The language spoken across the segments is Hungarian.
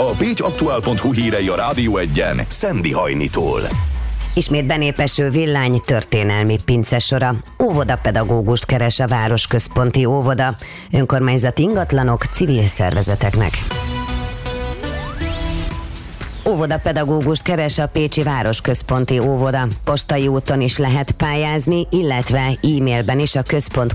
A pécsaktuál.hu hírei a Rádió Egyen Szendi Hajnitól. Ismét benépesül Villány történelmi pincesora. Óvodapedagógust keres a városközponti óvoda. Önkormányzati ingatlanok civil szervezeteknek. Óvodapedagógust keres a pécsi városközponti óvoda. Postai úton is lehet pályázni, illetve e-mailben is a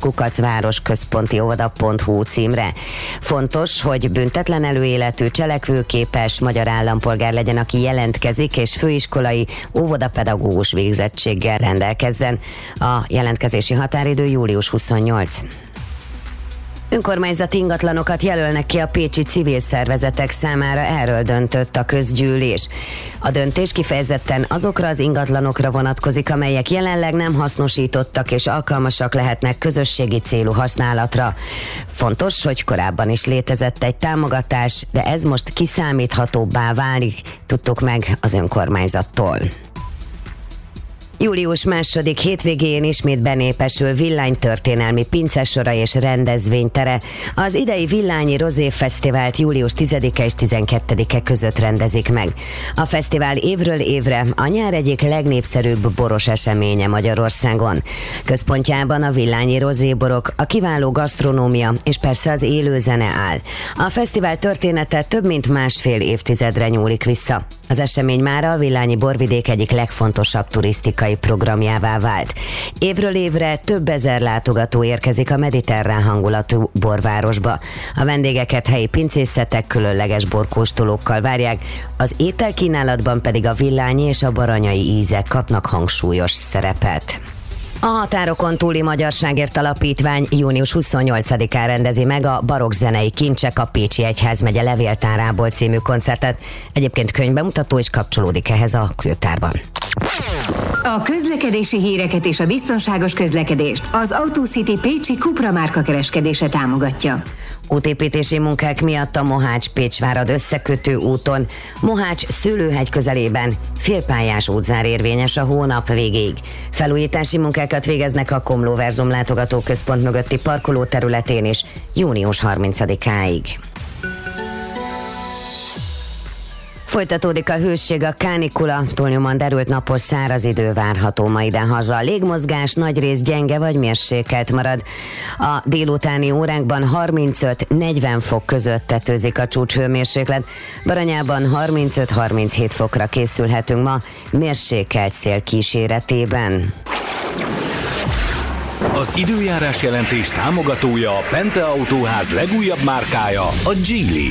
központ@városközpontióvoda.hu címre. Fontos, hogy büntetlen előéletű, cselekvőképes magyar állampolgár legyen, aki jelentkezik, és főiskolai óvodapedagógus végzettséggel rendelkezzen. A jelentkezési határidő július 28. Önkormányzati ingatlanokat jelölnek ki a pécsi civil szervezetek számára, erről döntött a közgyűlés. A döntés kifejezetten azokra az ingatlanokra vonatkozik, amelyek jelenleg nem hasznosítottak és alkalmasak lehetnek közösségi célú használatra. Fontos, hogy korábban is létezett egy támogatás, de ez most kiszámíthatóbbá válik, tudtuk meg az önkormányzattól. Július 2. hétvégén ismét benépesül Villány történelmi pincesora és rendezvénytere. Az idei Villányi Rozé Fesztivált július 10-e és 12-e között rendezik meg. A fesztivál évről évre a nyár egyik legnépszerűbb boros eseménye Magyarországon. Központjában a villányi rozéborok, a kiváló gasztronómia és persze az élő zene áll. A fesztivál története több mint másfél évtizedre nyúlik vissza. Az esemény mára a villányi borvidék egyik legfontosabb turisztikai programjává vált. Évről évre több ezer látogató érkezik a mediterrán hangulatú borvárosba. A vendégeket helyi pincészetek különleges borkóstolókkal várják, az ételkínálatban pedig a villányi és a baranyai ízek kapnak hangsúlyos szerepet. A Határokon túli Magyarságért Alapítvány június 28-án rendezi meg a Barokkzenei Kincsek a Pécsi Egyházmegye levéltárából című koncertet. Egyébként könyvbemutató is kapcsolódik ehhez a kötárban. A közlekedési híreket és a biztonságos közlekedést az AutoCity Pécsi Cupra márka kereskedése támogatja. Útépítési munkák miatt a Mohács-Pécsvárad összekötő úton Mohács-Szőlőhegy közelében félpályás útzár érvényes a hónap végéig. Felújítási munkákat végeznek a Komló-Verzum látogatóközpont mögötti parkoló területén is június 30-áig. Folytatódik a hőség, a kánikula, túlnyomóan derült napos száraz idő várható ma idehaza. A légmozgás nagyrészt gyenge vagy mérsékelt marad. A délutáni órákban 35-40 fok között tetőzik a csúcshőmérséklet. Baranyában 35-37 fokra készülhetünk ma, mérsékelt szél kíséretében. Az időjárás jelentés támogatója a Pente Autóház legújabb márkája, a Geely.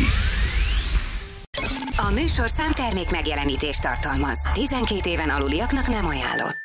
A műsorszám termék megjelenítést tartalmaz. 12 éven aluliaknak nem ajánlott.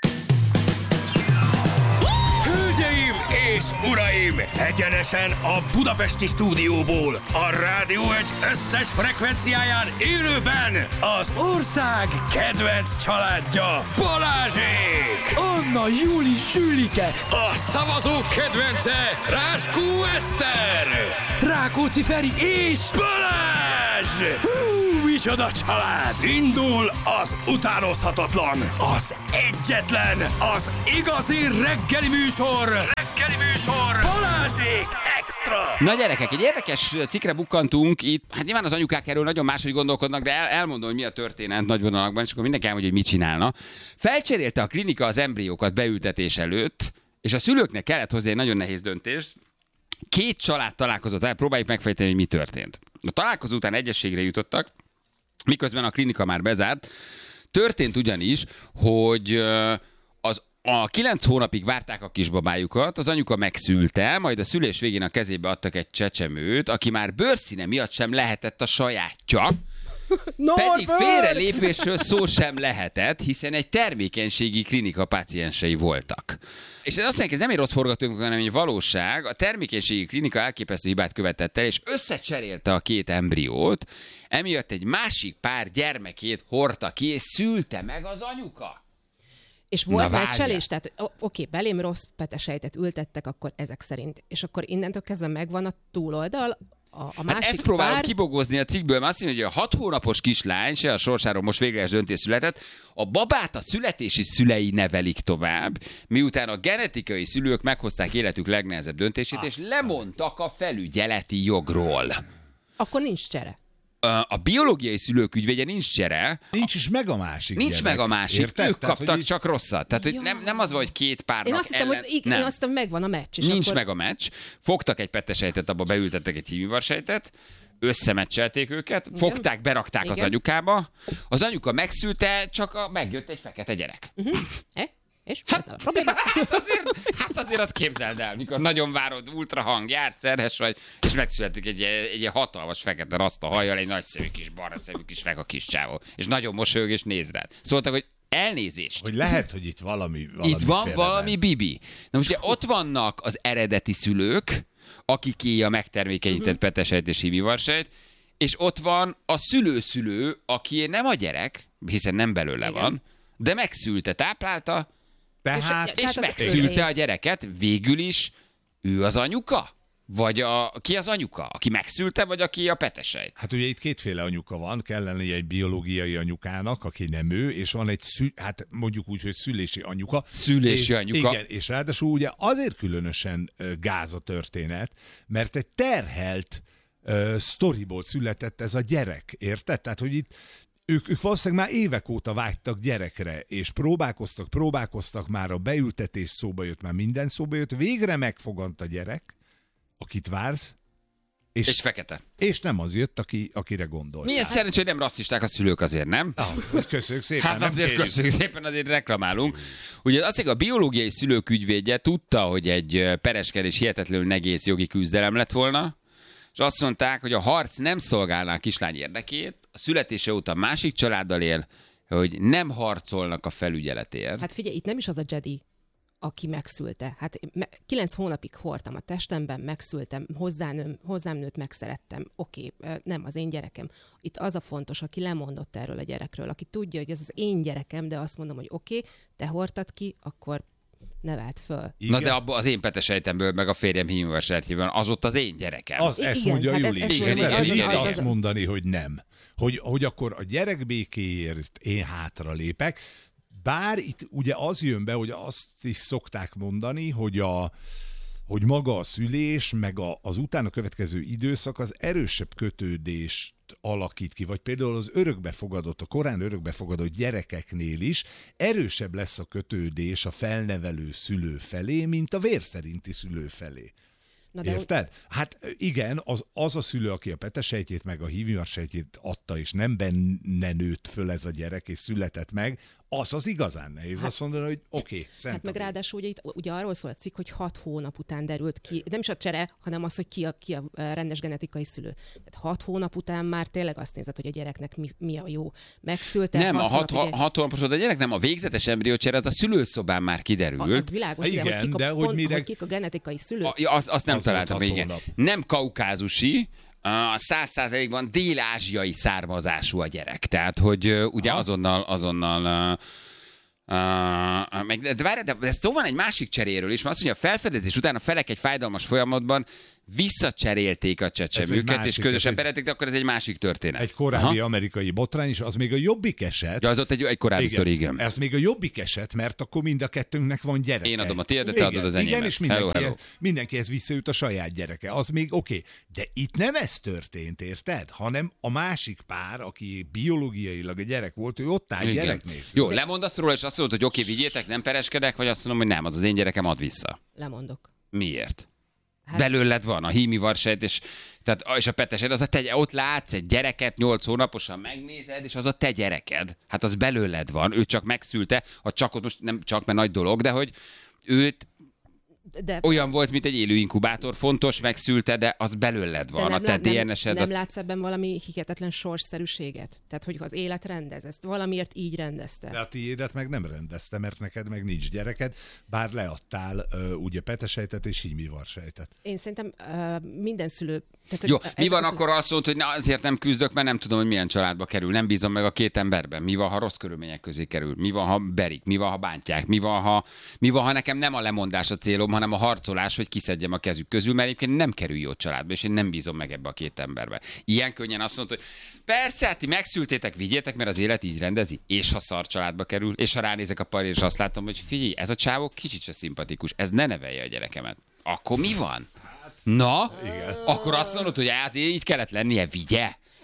Hölgyeim és uraim! Egyenesen a budapesti stúdióból, a Rádió Egy összes frekvenciáján élőben az ország kedvenc családja, Balázsék! Anna, Júli, Sülike, a szavazók kedvence, Ráskó Eszter, Rákóczi Feri és Balázs! Micsoda család! Indul az utánozhatatlan, az egyetlen, az igazi reggeli műsor! Balázsék Extra! Na gyerekek, egy érdekes cikkre bukkantunk itt. Hát nyilván az anyukák erről nagyon máshogy gondolkodnak, de elmondom, hogy mi a történet nagy vonalakban, és akkor mindenki elmondja, hogy mit csinálna. Felcserélte a klinika az embriókat beültetés előtt, és a szülőknek kellett hozni egy nagyon nehéz döntést. Két család találkozott, próbáljuk megfejteni, hogy mi történt. A találkozó után egyességre jutottak, miközben a klinika már bezárt. Történt ugyanis, hogy a 9 hónapig várták a kisbabájukat, az anyuka megszülte, majd a szülés végén a kezébe adtak egy csecsemőt, aki már bőrszíne miatt sem lehetett a sajátja, pedig félrelépésről szó sem lehetett, hiszen egy termékenységi klinika páciensei voltak. És ez azt mondja, ez nem egy rossz forgatókönyv, hanem egy valóság. A termékenységi klinika elképesztő hibát követett el, és összecserélte a két embriót, emiatt egy másik pár gyermekét hordta ki, és szülte meg az anyuka. És volt meccselés, tehát oké, belém rossz petesejtet ültettek akkor ezek szerint. És akkor innentől kezdve megvan a túloldal, a másik ezt próbálom pár... kibogozni a cikkből, mert azt mondja, hogy a 6 hónapos kislány, se a sorsáról most végleges döntés született, a babát a születési szülei nevelik tovább, miután a genetikai szülők meghozták életük legnehezebb döntését, és lemondtak a felügyeleti jogról. Akkor nincs csere. A biológiai szülők ügyvédje nincs csere. Nincs is meg a másik. Nincs gyerek. meg a másik. Érted? Ők Tehát, kaptak hogy csak rosszat. Tehát, hogy nem az van, hogy két párnak Én azt hittem, ellen... hogy igen, én azt hittem, megvan a meccs. És Nincs akkor... meg a meccs. Fogtak egy petesejtet, abba beültettek egy hímivarsejtet, összemeccselték őket, fogták, berakták Igen. az anyukába, az anyuka megszülte, csak megjött egy fekete gyerek. És ezzel a probléma? Hát azért azt képzeld el, mikor nagyon várod, ultrahang, jársz, terhes vagy, és megszületik egy hatalmas fekete raszta hajjal, egy nagy szemű kis barna szemű kis feka kis csávó, és nagyon mosolyog és néz rád. Szóltak, hogy elnézést. hogy lehet, hogy itt valami Itt van félre valami ment. bibi. Na most ugye ott vannak az eredeti szülők, akiké a megtermékenyített petesejt és hímivarsejt, és ott van a szülő, aki nem a gyerek, hiszen nem belőle Igen. van, de megszülte, táplálta, Tehát és az megszülte örvény. a gyereket. Végül is ő az anyuka? Vagy ki az anyuka? Aki megszülte, vagy aki a petesejt? Hát ugye itt kétféle anyuka van, kell lennie egy biológiai anyukának, aki nem ő, és van egy hát mondjuk úgy, hogy szülési anyuka. Szülési anyuka. Igen, és ráadásul ugye azért különösen gáz a történet, mert egy terhelt sztoriból született ez a gyerek, érted? Tehát, hogy itt ők valószínűleg már évek óta vágytak gyerekre, és próbálkoztak, már a beültetés szóba jött, már minden szóba jött, végre megfogant a gyerek, akit vársz, És fekete. és nem az jött, akire gondolt. Milyen szerencsé, hogy nem rasszisták a szülők azért, nem? Köszönjük szépen. Hát nem azért kérjük. köszönjük szépen, azért reklamálunk. Ugye azt a biológiai szülők ügyvédje tudta, hogy egy pereskedés hihetetlenül negész jogi küzdelem lett volna, és azt mondták, hogy a harc nem szolgálná a kislány érdekét, a születése óta másik családdal él, hogy nem harcolnak a felügyeletért. Hát figyelj, itt nem is az a Jedi, aki megszülte. Hát 9 hónapig hordtam a testemben, megszültem, hozzám nőtt, megszerettem. Oké, nem az én gyerekem. Itt az a fontos, aki lemondott erről a gyerekről, aki tudja, hogy ez az én gyerekem, de azt mondom, hogy oké, te hordtad ki, akkor nevelt föl. Igen. Na de abban az én petesejtemből, meg a férjem hímivarsejtjében, az ott az én gyerekem. Ezt Igen, mondja hát Juli. ezt mondja, Érted? igen, Itt igen, azt igen. mondani, hogy nem. Hogy akkor a gyerek békéért én hátra lépek. Bár itt ugye az jön be, hogy azt is szokták mondani, hogy maga a szülés, meg az utána következő időszak az erősebb kötődést alakít ki, vagy például az a korán örökbefogadott gyerekeknél is erősebb lesz a kötődés a felnevelő szülő felé, mint a vérszerinti szülő felé. Na de Érted? Hát igen, az a szülő, aki a petesejtjét meg a hímivarsejtjét adta, és nem benne nőtt föl ez a gyerek, és született meg, az igazán nehéz. Azt mondani, hogy oké, Hát meg ráadásul ugye, itt, ugye arról szól a cikk, hogy 6 hónap után derült ki, nem is a csere, hanem az, hogy ki a rendes genetikai szülő. Tehát 6 hónap után már tényleg azt nézed, hogy a gyereknek mi a jó. Megszülte. Nem, a 6 hónapig hónapos a gyerek, nem, a végzetes embriócsere, az a szülőszobán már kiderült. az világos, Igen, igen, hogy de hogy mire- hogy kik a genetikai szülők. Azt nem Az találtam volt még. 6 hónap. Nem kaukázusi, a 100%-ban dél-ázsiai származású a gyerek. Tehát, hogy ugye azonnal de várj, de ez szó van egy másik cseréről is, mert azt mondja, a felfedezés után a felek egy fájdalmas folyamatban visszacserélték a csecsemőket, és másik, közösen ez egy- perelték, de akkor ez egy másik történet. egy korábbi Aha. amerikai botrány, és az még a jobbik eset. Ja, az ott egy korábbi sztori, igen. Ez még a jobbik eset, mert akkor mind a kettőnknek van gyereke. Én adom a tiédet, te adod az enyémet. Igen, és Hello. mindenkihez visszajut a saját gyereke. Az még oké. De itt nem ez történt, érted? Hanem a másik pár, aki biológiailag a gyerek volt, ő ott áll Igen. gyerek nélkül. Jó, lemondasz róla, és azt mondod, hogy oké, vigyétek, nem pereskedek, vagy azt mondom, hogy nem, az az én gyerekem, ad vissza. Lemondok. Miért? Hát- Belőled van a hímivarsejt, és a petesed, az a te, ott látsz egy gyereket, 8 hónaposan megnézed, és az a te gyereked. Hát az belőled van, ő csak megszülte, a csakot most nem csak, mert nagy dolog, de hogy őt De olyan volt, mint egy élő inkubátor, fontos, megszülte, de az belőled van, a te DNS-ed. nem látsz ebben valami hihetetlen sorsszerűséget? Tehát, hogy az élet rendez, ezt valamiért így rendezte. De a tiédet meg nem rendezte, mert neked meg nincs gyereked, bár leadtál ugye petesejtet és hímivarsejtet. Én szerintem minden szülő... Tehát, Jó, hogy mi van ez- akkor azt mondod, hogy na, azért nem küzdök, mert nem tudom, hogy milyen családba kerül. Nem bízom meg a két emberben. Mi van, ha rossz körülmények közé kerül? Mi van, ha berik? Mi van, ha bántják? Mi van, ha nekem nem a lemondás a célom, hanem a harcolás, hogy kiszedjem a kezük közül, mert egyébként nem kerül jó családba, és én nem bízom meg ebbe a két emberbe. Ilyen könnyen azt mondod, hogy persze, hát ti megszültétek, vigyétek, mert az élet így rendezi. És ha szar családba kerül, és ha ránézek a parra, és azt látom, hogy figyelj, ez a csávó kicsit se szimpatikus, ez ne nevelje a gyerekemet. Akkor mi van? Na, akkor azt mondod, hogy azért így kellett lennie, vigye?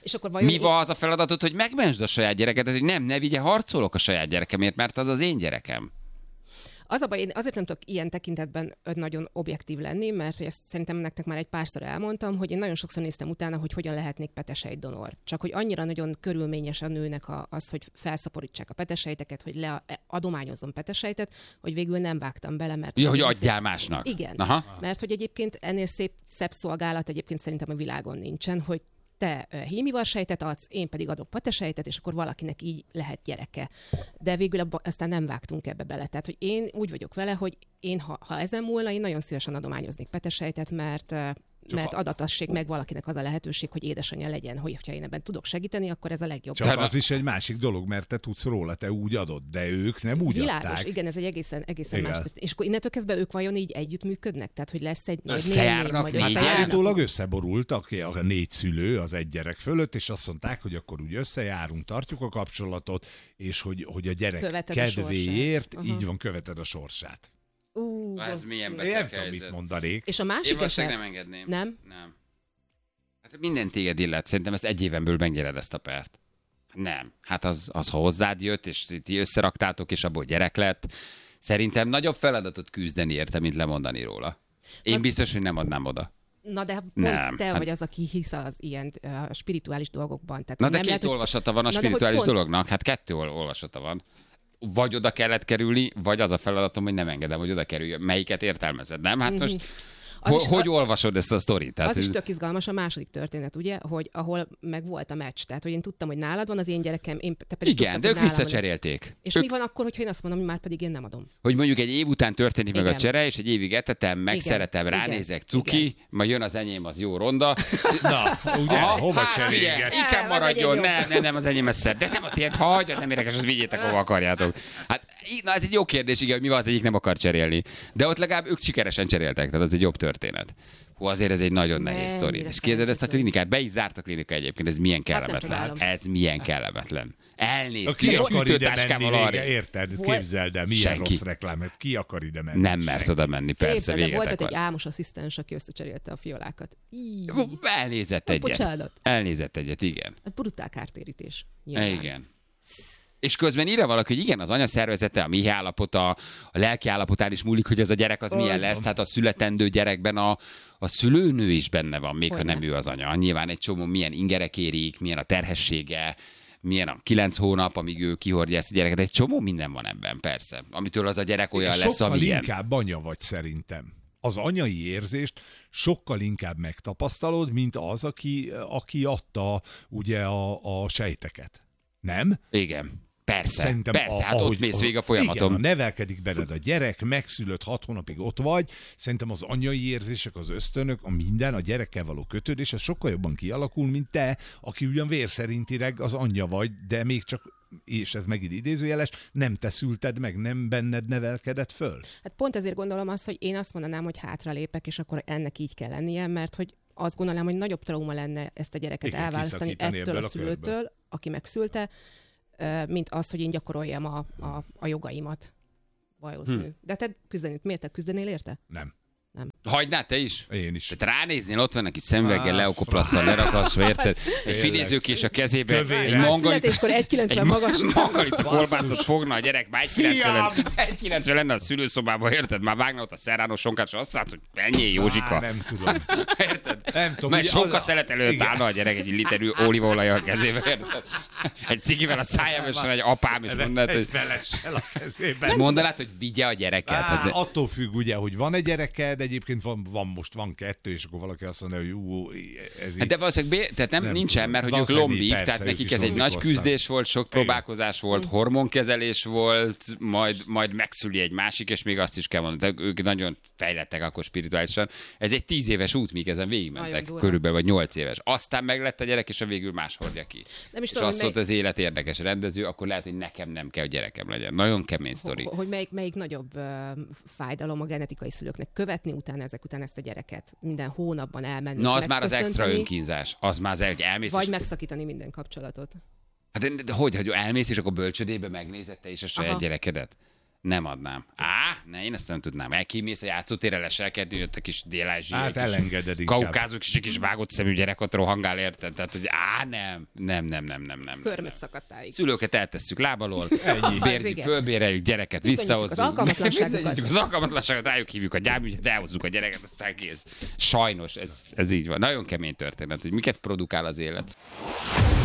És akkor vajon Mi van az a feladatod, hogy megmentsd a saját gyerekedet, hogy ne vigye, harcolok a saját gyerekemért, mert az az én gyerekem. Az a baj, én azért nem tudok ilyen tekintetben nagyon objektív lenni, mert ezt szerintem nektek már egy párszor elmondtam, hogy én nagyon sokszor néztem utána, hogy hogyan lehetnék petesejtdonor. Csak hogy annyira nagyon körülményes a nőnek az, hogy felszaporítsák a petesejteket, hogy adományozzon petesejtet, hogy végül nem vágtam bele, mert... Ja, hogy adjál másnak. Igen, Aha. mert hogy egyébként ennél szebb szolgálat egyébként szerintem a világon nincsen, hogy te hímivarsejtet adsz, én pedig adok petesejtet, és akkor valakinek így lehet gyereke. De végül aztán nem vágtunk ebbe bele. Tehát, hogy én úgy vagyok vele, hogy én, ha ezen múlna, én nagyon szívesen adományoznék petesejtet, mert adatassék meg valakinek az a lehetőség, hogy édesanyja legyen, hogyha én ebben tudok segíteni, akkor ez a legjobb. Csak az is egy másik dolog, mert te tudsz róla, te úgy adod, de ők nem úgy Világos, adták. igen, ez egy egészen más. És akkor innentől kezdve ők vajon így együttműködnek? Tehát, hogy lesz egy nagy összejárnak, állítólag összeborultak a 4 szülő az egy gyerek fölött, és azt mondták, hogy akkor úgy összejárunk, tartjuk a kapcsolatot, és hogy a gyerek követed kedvéért így van, követed a sorsát. Ez milyen Én beteg nem tudom, helyzet. mit mondanék. És a másik Én eset... nem engedném. Nem? Hát minden téged illet. Szerintem ezt egy évenből megnyered ezt a pert. Nem. Hát az ha hozzád jött, és ti összeraktátok, és abból gyerek lett. Szerintem nagyobb feladatot küzdeni érte, mint lemondani róla. Én biztos, hogy nem adnám oda. Na de nem. Te vagy az, aki hisz az ilyen spirituális dolgokban. Tehát Na de nem 2 lehet, hogy... olvasata van a spirituális dolognak. Hát 2 olvasata van. Vagy oda kellett kerülni, vagy az a feladatom, hogy nem engedem, hogy oda kerüljön. Melyiket értelmezed, nem? Hát most hogy olvasod ezt a sztorit? Tehát az is tök izgalmas a második történet, ugye, hogy ahol meg volt a meccs. Tehát, hogy én tudtam, hogy nálad van az én gyerekem, te pedig igen, tudtad, de ők hogy nálam visszacserélték. És mi van akkor, hogyha én azt mondom, hogy már pedig én nem adom? Hogy mondjuk egy év után történik meg a Igen. csere, és egy évig etetem, megszeretem, Igen. ránézek, cuki, majd jön az enyém, az jó ronda. Na, ugye, hova cserélget? Inkább maradjon, nem, az enyém szed. De ez nem a tiéd, hagyjad, nem érdekes, azt vigyétek, hova akarjátok. Hát, na ez egy jó kérdés, igen, hogy mi van, az egyik nem akar cserélni. De ott legalább ők sikeresen cseréltek, tehát az egy jobb történet. Hú, azért ez egy nagyon nehéz sztori. És képzeld ezt a klinikát, be is zárt a klinika egyébként, ez milyen kellemetlen. Ez milyen kellemetlen. Elnéztük, Ki és akar ide ütőtáskával menni arra. vége, érted? Képzeld el, milyen Senki. rossz reklámet. Ki akar ide menni? Nem mersz oda menni, persze, Képzeld, de véget volt akar. egy álmos asszisztens, aki összecserélte a fiolákat. Elnézett egyet. Bocsánat. Elnézett egyet, igen. Ez brutál kártérítés. Nyilván. Igen. És közben írja valaki, hogy igen, az anya szervezete, a méhi állapota, a lelki állapotán is múlik, hogy ez a gyerek az milyen lesz. Hát a születendő gyerekben a szülőnő is benne van, még ha nem ő az anya. Nyilván egy csomó milyen ingerek érik, milyen a terhessége, milyen a 9 hónap, amíg ő kihordja ezt a gyereket. Egy csomó minden van ebben, persze. Amitől az a gyerek olyan lesz, sokkal amilyen. inkább anya vagy szerintem. Az anyai érzést sokkal inkább megtapasztalod, mint az, aki adta ugye a sejteket. Nem? Igen. Persze, Szerintem persze, hát ott mész végig a folyamaton. Igen, nevelkedik benned a gyerek, megszülött 6 hónapig ott vagy, szerintem az anyai érzések, az ösztönök, a minden, a gyerekkel való kötődés, ez sokkal jobban kialakul, mint te, aki ugyan vérszerintileg az anyja vagy, de még csak, és ez megint idézőjeles, nem te szülted meg, nem benned nevelkedett föl. Hát pont ezért gondolom azt, hogy én azt mondanám, hogy hátralépek, és akkor ennek így kell lennie, mert hogy azt gondolom, hogy nagyobb trauma lenne ezt a gyereket Igen, elválasztani kiszakítani ettől ebből a a körből. szülőtől, aki megszülte, mint az, hogy én gyakoroljam a jogaimat. Valószínű. De te miért te küzdenél érte? Nem. Hagynád te is? Én is. Tehát ránéznél, ott van neki szemüveggel, leokoplasszal, lerakaszva, érted? Egy finézőkés a kezébe, Kövér. egy Már mangalica, születéskor 1,90 magas. mangalica kolbászot fogna a gyerek, már 1,90 lenne a szülőszobában, érted? Már vágna ott a szerrános sonkát, és azt látod, hogy menjél, Józsika. Nem tudom. Érted? Nem tudom. Mert ugye sonka az- szelet előtt Igen. állna a gyerek egy literű olívaolaj a kezébe, érted? Egy cigivel a szájában, és van egy apám, és mondanád, Egy hogy... felessel a kezében. És mondanád, hogy vigye a gyereket. Hát, Attól függ ugye, hogy van egy gyereked, egyébként most van 2, és akkor valaki azt mondja, hogy ez így... de valószínűleg tehát nem nincsen, tudom. mert hogy ők Valószínűleg lombik, persze, tehát ők nekik is ez egy nagy lombikoztak. küzdés volt, sok próbálkozás volt, hormonkezelés volt, majd megszüli egy másik, és még azt is kell mondani, tehát ők nagyon fejlettek akkor spirituálisan. Ez egy 10 éves út, míg ezen végigmentek, Nagyon durva. körülbelül, vagy 8 éves. Aztán meg lett a gyerek, és a végül más hordja ki. Nem is És tudom, azt hogy szólt az élet érdekes rendező, akkor lehet, hogy nekem nem kell, hogy gyerekem legyen. Nagyon kemény sztori. Hogy melyik nagyobb fájdalom a genetikai szülőknek követni utána ezek után ezt a gyereket. Minden hónapban elmenni. Na, az már az extra megköszönteni, önkínzás. Az már az, hogy elmész, vagy és... megszakítani minden kapcsolatot. Hát de hogy elmész, és akkor bölcsödébe megnézed te is a saját Aha. gyerekedet? Nem adnám. ne, én ezt nem tudnám. Elkimész a játszótérre, leselkedni, jött a kis Dél-Ázsia. Hát elengeded inkább. Kaukázus kis vágott szemű gyerek ott rohangál, érted? Tehát, hogy nem. Körmöt szakadtáig. Szülőket eltesszük lábalól, Az igen. fölbéreljük, gyereket Bizonyítjuk visszahozzuk. az alkalmatlanságukat. Bizonyítjuk az alkalmatlanságot, rájuk hívjuk a gyámügyet, elhozzuk a gyereket, aztán kész. Sajnos, ez így van. Nagyon kemény történet, hogy miket produkál az élet.